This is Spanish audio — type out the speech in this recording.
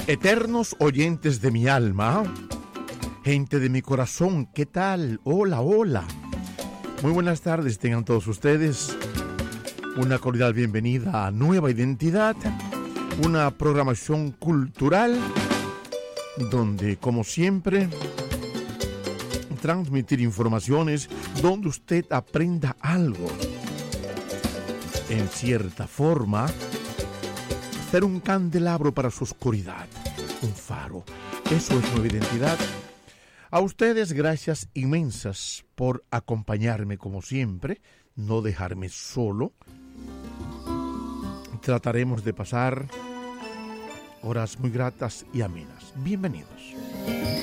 Eternos oyentes de mi alma, gente de mi corazón, ¿qué tal? Hola, hola. Muy buenas tardes tengan todos ustedes. Una cordial bienvenida a Nueva Identidad, una programación cultural donde, como siempre, transmitir informaciones donde usted aprenda algo. En cierta forma, ser un candelabro para su oscuridad, un faro. Eso es Nueva Identidad. A ustedes, gracias inmensas por acompañarme como siempre, no dejarme solo. Trataremos de pasar horas muy gratas y amenas. Bienvenidos.